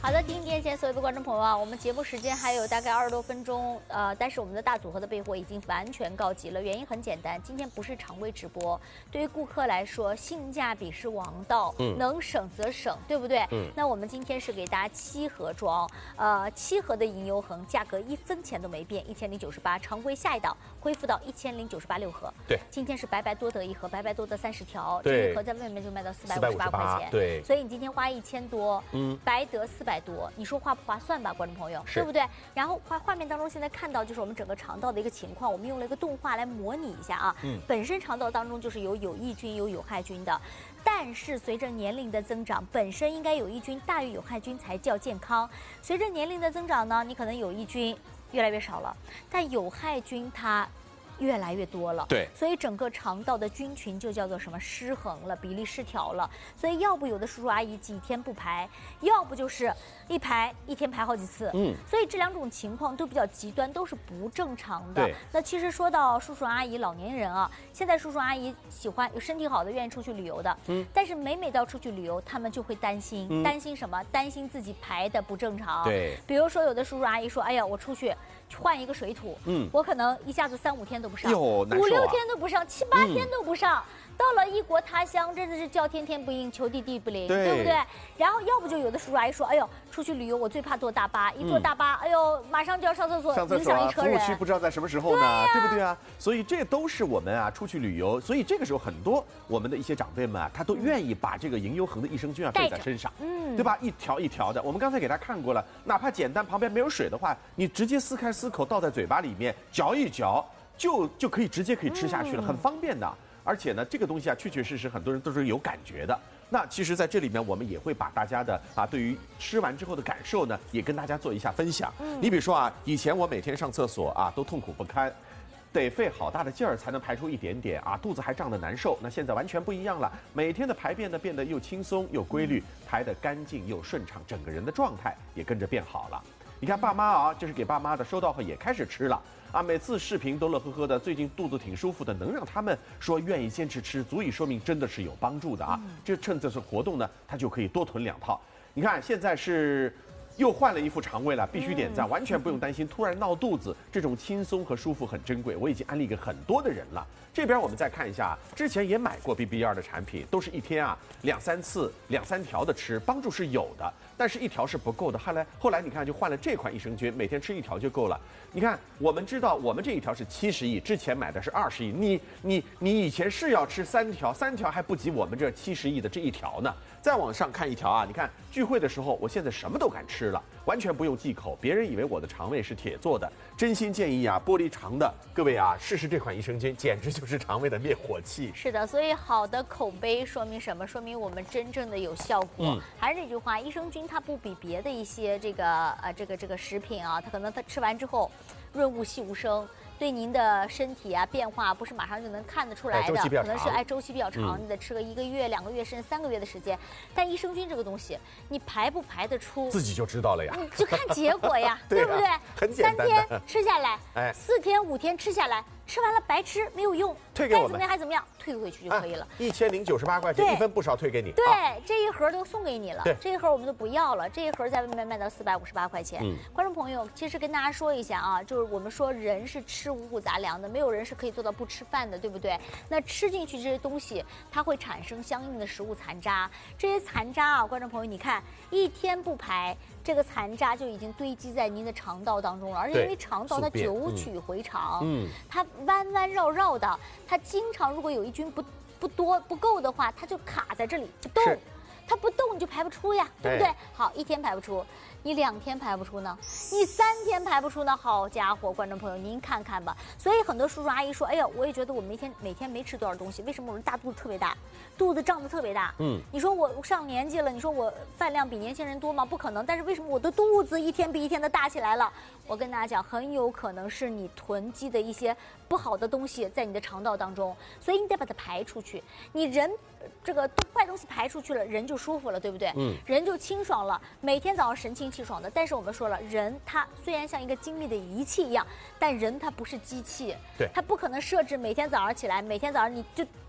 好的，听电前所有的观众朋友啊，我们节目时间还有大概20多分钟，但是我们的大组合的备货已经完全告急了。原因很简单，今天不是常规直播，对于顾客来说，性价比是王道，能省则省，对不对？那我们今天是给大家7盒装，7盒的银优恒，价格1分钱都没变，1098，常规下一档恢复到1098.6盒。 对， 今天是白白多得一盒，白白多得30条， 对， 这一盒在外面就卖到458块钱， 对， 所以你今天花1000多，白得400多，你说划不划算吧，观众朋友，对不对？然后画面当中现在看到就是我们整个肠道的一个情况，我们用了一个动画来模拟一下啊。本身肠道当中就是有益菌有有害菌的，但是随着年龄的增长，本身应该有益菌大于有害菌才叫健康。随着年龄的增长呢，你可能有益菌越来越少了，但有害菌它越来越多了， 对， 所以整个肠道的菌群就叫做什么失衡了，比例失调了。所以要不有的叔叔阿姨几天不排，要不就是一天排好几次。所以这2种情况都比较极端，都是不正常的。 对， 那其实说到叔叔阿姨、老年人啊，现在叔叔阿姨喜欢有身体好的，愿意出去旅游的。但是每到出去旅游，他们就会担心，担心什么？担心自己排的不正常。 对， 比如说有的叔叔阿姨说，哎呀，我出去换一个水土，我可能一下子3、5天都不上，5、6天都不上，7、8天都不上，到了异国他乡，真的是叫天天不应，求地地不灵，对不对？然后要不就有的叔叔阿姨说，哎呦，出去旅游我最怕坐大巴，一坐大巴，哎呦，马上就要上厕所，影响一车人。 服务区不知道在什么时候呢，对不对啊？所以这都是我们啊出去旅游，所以这个时候很多我们的一些长辈们啊，他都愿意把这个银优恒的益生菌啊备在身上，对吧？一条一条的，我们刚才给他看过了，哪怕简单旁边没有水的话，你直接撕开撕口倒在嘴巴里面嚼一嚼。就可以直接吃下去了，很方便的。而且呢，这个东西啊，确确实实很多人都是有感觉的。那其实在这里面，我们也会把大家的对于吃完之后的感受呢，也跟大家做一下分享。你比如说啊，以前我每天上厕所啊都痛苦不堪，得费好大的劲儿才能排出一点点啊，肚子还胀得难受。那现在完全不一样了，每天的排便呢变得又轻松又规律，排得干净又顺畅，整个人的状态也跟着变好了。你看爸妈啊，这是给爸妈的，收到后也开始吃了。每次视频都乐呵呵的，最近肚子挺舒服的，能让他们说愿意坚持吃，足以说明真的是有帮助的啊。这趁这次活动呢，他就可以多囤2套。你看现在是又换了一副肠胃了，必须点赞，完全不用担心突然闹肚子，这种轻松和舒服很珍贵，我已经安利给很多的人了。这边我们再看一下，之前也买过 BBR 的产品，都是一天2、3次2、3条的吃，帮助是有的，但是1条是不够的。后来你看就换了这款益生菌，每天吃1条就够了。你看我们知道我们这1条是70亿，之前买的是20亿，你以前是要吃3条，3条还不及我们这70亿的这1条呢。再往上看1条啊，你看聚会的时候，我现在什么都敢吃了，完全不用忌口。别人以为我的肠胃是铁做的，真心建议玻璃肠的各位试试这款益生菌，简直就是肠胃的灭火器。 是的，所以好的口碑说明什么？说明我们真正的有效果。还是那句话，益生菌它不比别的一些这个食品啊，它可能它吃完之后润物细无声。对您的身体变化不是马上就能看得出来的，可能是周期比较长，你得吃个1个月、2个月甚至3个月的时间。但益生菌这个东西，你排不排得出， 自己就知道了呀， 你就看结果呀，对不对？ 很简单的 3天吃下来，4天5天吃下来，吃完了白吃没有用， 退给我们， 该怎么样还怎么样，退回去就可以了。 1098块钱，1分不少退给你。 对，这一盒都送给你了，这一盒我们都不要了，这一盒在外面卖到458块钱。观众朋友，其实跟大家说一下啊，就是我们说人是吃五谷杂粮的，没有人是可以做到不吃饭的，对不对？那吃进去这些东西，它会产生相应的食物残渣，这些残渣观众朋友，你看1天不排，这个残渣就已经堆积在您的肠道当中了，而且因为肠道它9曲回肠，它弯弯绕绕的，它经常如果有益菌不够的话，它就卡在这里不动，它不动你就排不出呀，对不对？好，1天排不出，你2天排不出呢，你3天排不出呢，好家伙，观众朋友您看看吧。所以很多叔叔阿姨说，哎呀，我也觉得我每天没吃多少东西，为什么我的大肚子特别大，肚子胀得特别大？你说我上年纪了，你说我饭量比年轻人多吗？不可能。但是为什么我的肚子一天比一天的大起来了？我跟大家讲，很有可能是你囤积的一些不好的东西在你的肠道当中，所以你得把它排出去。你人这个坏东西排出去了，人就舒服了，对不对？人就清爽了，每天早上神清气爽的。但是我们说了，人他虽然像一个精密的仪器一样，但人他不是机器，他不可能设置每天早上起来，每天早上你就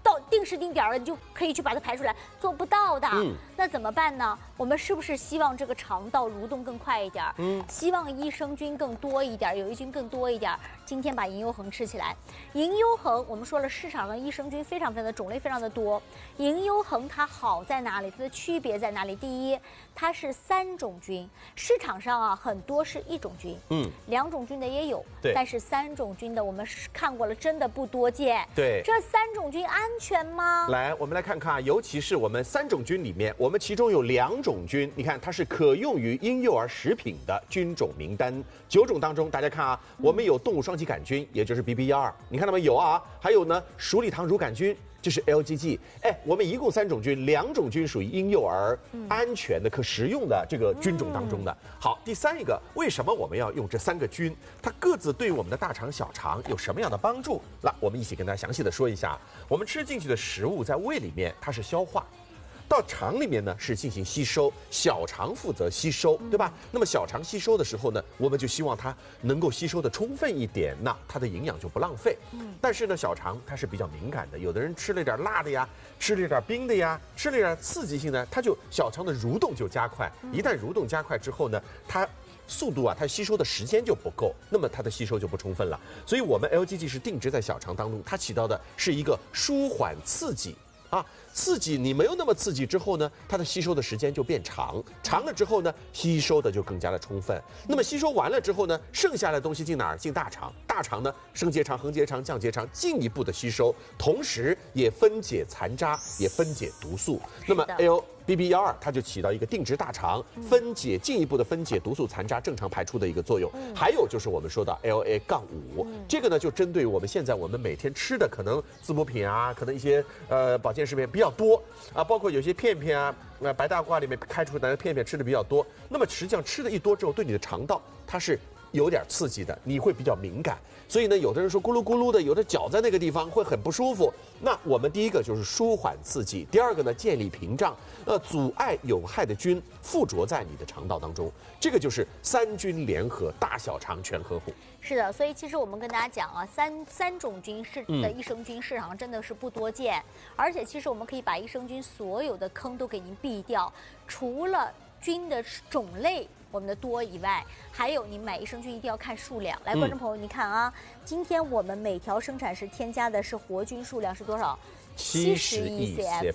到定时定点了，你就可以去把它排出来，做不到的。那怎么办呢？我们是不是希望这个肠道蠕动更快一点？希望益生菌更多一点，有益菌更多一点。今天把银优恒吃起来。银优恒，我们说了，市场上益生菌非常的种类非常的多。银优恒它好在哪里？它的区别在哪里？第一，它是3种菌，市场上啊很多是1种菌，2种菌的也有，但是3种菌的我们看过了，真的不多见。 对， 这3种菌安全吗？ 来，我们来看看啊，尤其是我们3种菌里面，我们其中有2种菌，你看它是可用于婴幼儿食品的菌种名单，9种当中，大家看啊，我们有动物双歧杆菌，也就是 BB12，你看到没有啊？还有呢，鼠李糖乳杆菌。这是 LGG， 我们一共3种菌，2种菌属于婴幼儿安全的、可食用的这个菌种当中的。好，第3一个，为什么我们要用这3个菌？它各自对我们的大肠、小肠有什么样的帮助？那我们一起跟大家详细的说一下。我们吃进去的食物在胃里面它是消化。到肠里面呢是进行吸收，小肠负责吸收，对吧？那么小肠吸收的时候呢，我们就希望它能够吸收的充分一点，那它的营养就不浪费。但是呢，小肠它是比较敏感的，有的人吃了点辣的呀，吃了点冰的呀，吃了点刺激性的，它就小肠的蠕动就加快。一旦蠕动加快之后呢，它速度啊，它吸收的时间就不够，那么它的吸收就不充分了。所以我们 LGG 是定植在小肠当中，它起到的是一个舒缓刺激。刺激你没有那么刺激之后呢，它的吸收的时间就变长，长了之后呢，吸收的就更加的充分。那么吸收完了之后呢，剩下的东西进哪儿？进大肠。大肠呢，升结肠、横结肠、降结肠进一步的吸收，同时也分解残渣，也分解毒素。那么 BB12它就起到一个定植大肠、分解进一步的分解毒素残渣，正常排出的一个作用。还有就是我们说的 LA-5，这个呢就针对我们现在我们每天吃的可能滋补品啊，可能一些保健食品比较多啊，包括有些片片啊，白大褂里面开出来的片片吃的比较多。那么实际上吃的一多之后，对你的肠道它是有点刺激的，你会比较敏感。所以呢，有的人说咕噜咕噜的，有的搅在那个地方会很不舒服。那我们第一个就是舒缓刺激，第2个呢建立屏障，阻碍有害的菌附着在你的肠道当中。这个就是3菌联合，大小肠全呵护。 是的，所以其实我们跟大家讲啊，三种菌的益生菌市场上真的是不多见，而且其实我们可以把益生菌所有的坑都给您避掉，除了菌的种类我们的多以外，还有你买益生菌一定要看数量。来，观众朋友，你看啊，今天我们每条生产时添加的是活菌数量是多少？70亿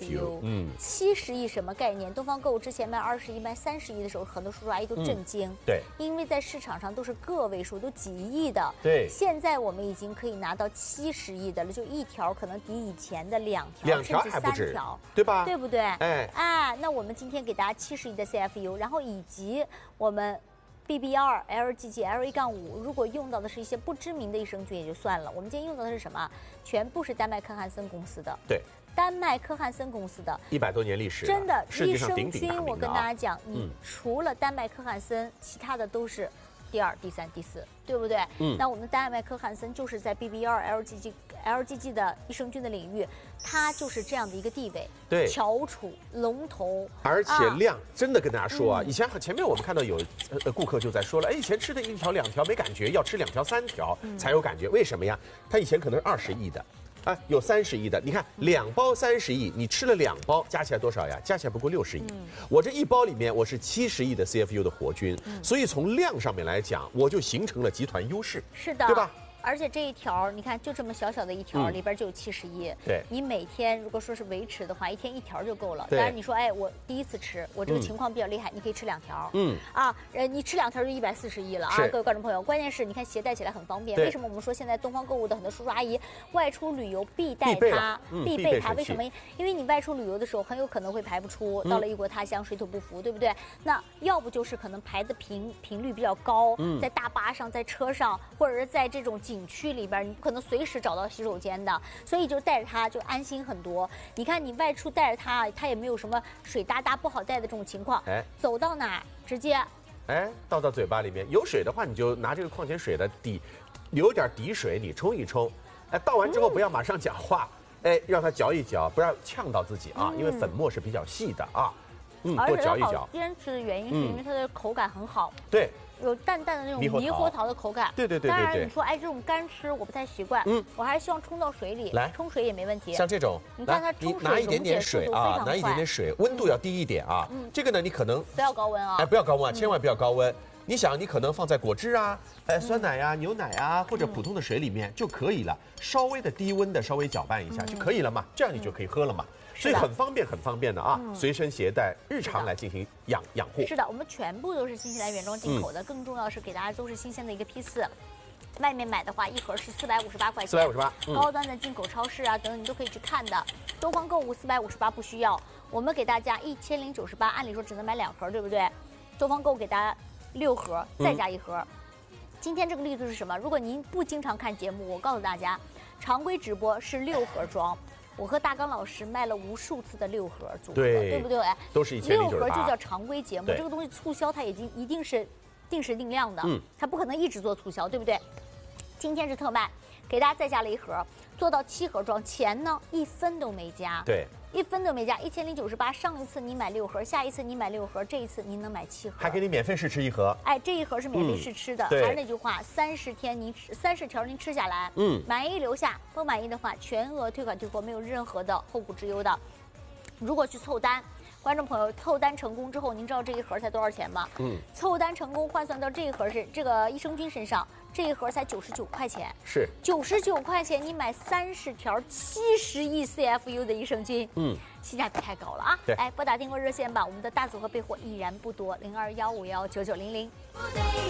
CFU，70亿什么概念？东方购物之前卖20亿、卖30亿的时候，很多叔叔阿姨都震惊。 对， 因为在市场上都是个位数，都几亿的。 对， 现在我们已经可以拿到70亿的了，就一条可能抵以前的2 条， 甚至3条， 对吧？ 对不对？那我们今天给大家70亿的 CFU， 然后以及我们BB12、LGG、LA-5，如果用到的是一些不知名的益生菌也就算了，我们今天用到的是什么？全部是丹麦科汉森公司的。 对， 丹麦科汉森公司的 100多年历史， 真的益生菌，我跟大家讲，你除了丹麦科汉森，其他的都是第2、第3、第4，对不对？那我们丹麦科汉森就是在 BB12、LGG 的益生菌的领域，它就是这样的一个地位， 对， 翘楚龙头， 而且量真的跟大家说啊，以前前面我们看到有顾客就在说了，以前吃的1条2条没感觉，要吃2条3条才有感觉，为什么呀？他以前可能是20亿的。有30亿的，你看2包30亿，你吃了2包，加起来多少呀？加起来不过60亿。我这1包里面我是70亿的 CFU 的活菌，所以从量上面来讲，我就形成了集团优势。 是的， 对吧？ 而且这一条，你看就这么小小的一条，里边就有70亿。 对， 你每天如果说是维持的话，一天1条就够了。当然你说，我第一次吃，我这个情况比较厉害，你可以吃2条。你吃2条就140亿了啊！各位观众朋友，关键是你看携带起来很方便。为什么我们说现在东方购物的很多叔叔阿姨外出旅游必带它，必备它？为什么？因为你外出旅游的时候很有可能会排不出，到了异国他乡水土不服，对不对？那要不就是可能排的频率比较高，在大巴上、在车上，或者是在这种景区里边，你不可能随时找到洗手间的，所以就带着它就安心很多。你看你外出带着它，它也没有什么水哒哒不好带的这种情况，走到哪直接倒到嘴巴里面。有水的话，你就拿这个矿泉水的留点底水，你冲一冲。倒完之后不要马上讲话，让它嚼一嚼，不要呛到自己啊，因为粉末是比较细的啊。多嚼一嚼。 坚持的原因是因为它的口感很好。 对， 有淡淡的那种猕猴桃的口感。 对。 当然你说哎这种干吃我不太习惯，我还是希望冲到水里， 来冲水也没问题。 像这种， 你看它冲水拿一点点水啊，拿一点点水，温度要低一点啊。这个呢，你可能不要高温啊， 哎，不要高温啊，千万不要高温。你想，你可能放在果汁啊、酸奶啊、牛奶啊，或者普通的水里面就可以了，稍微的低温的稍微搅拌一下就可以了嘛，这样你就可以喝了嘛。所以很方便的啊，随身携带，日常来进行养护。 是的，我们全部都是新西兰原装进口的，更重要是给大家都是新鲜的一个批次。外面买的话，一盒是458块钱 ，458， 高端的进口超市啊等等你都可以去看的。东方购物458不需要，我们给大家1098，按理说只能买2盒，对不对？东方购物给大家6盒，再加1盒。今天这个力度是什么？如果您不经常看节目，我告诉大家，常规直播是6盒装。我和大刚老师卖了无数次的6盒组合，对不对？ 都是1098。 6盒就叫常规节目，这个东西促销它一定是定时定量的，它不可能一直做促销，对不对？今天是特卖，给大家再加了1盒，做到7盒装，钱呢1分都没加， 对 ，1分都没加，1098。上一次你买6盒，下一次你买6盒，这一次您能买7盒， 还给你免费试吃1盒。 哎，这1盒是免费试吃的，还是那句话，30天30条您吃下来，满意留下，不满意的话全额退款退货，没有任何的后顾之忧的。如果去凑单。观众朋友，凑单成功之后，您知道这1盒才多少钱吗？凑单成功换算到这1盒是这个益生菌身上，这1盒才99块钱， 是 99块钱，你买30条70亿 CFU 的益生菌，性价比太高了啊！来拨打订购热线吧，我们的大组合备货依然不多，0215119900。